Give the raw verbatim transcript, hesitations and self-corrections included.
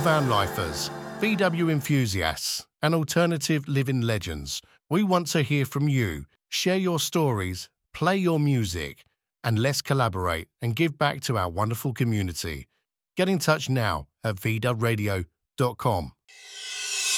van lifers, V W enthusiasts, and alternative living legends, we want to hear from you. Share your stories, play your music, and let's collaborate and give back to our wonderful community. Get in touch now at v dub radio dot com.